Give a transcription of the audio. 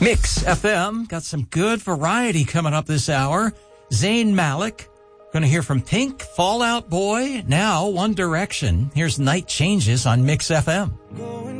Mix FM got some good variety coming up this hour. Zayn Malik, going to hear from Pink, Fall Out Boy, now One Direction. Here's Night Changes on Mix FM.